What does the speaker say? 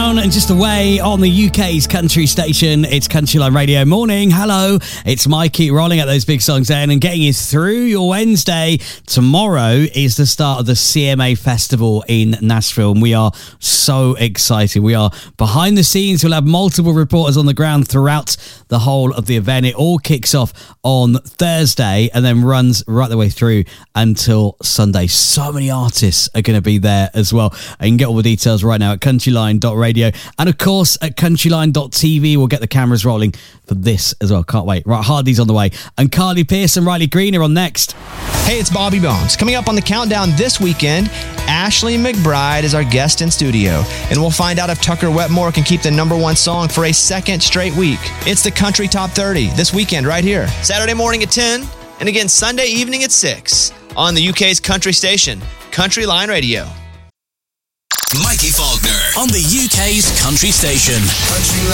And just away on the UK's country station, it's Countryline Radio. Morning, hello, it's Mikey rolling out those big songs then and getting you through your Wednesday. Tomorrow is the start of the CMA Festival in Nashville, and we are so excited. We are behind the scenes. We'll have multiple reporters on the ground throughout the whole of the event. It all kicks off on Thursday and then runs right the way through until Sunday. So many artists are going to be there as well. And you can get all the details right now at countryline.radio. And of course, at countryline.tv, we'll get the cameras rolling for this as well. Can't wait. Right, Hardy's on the way. And Carly Pearce and Riley Green are on next. Hey, it's Bobby Bones. Coming up on the countdown this weekend, Ashley McBryde is our guest in studio. And we'll find out if Tucker Wetmore can keep the #1 song for a second straight week. It's the Country Top 30 this weekend right here. Saturday morning at 10, and again Sunday evening at 6 on the UK's country station, Countryline Radio. Mikey Faulkner on the UK's country station.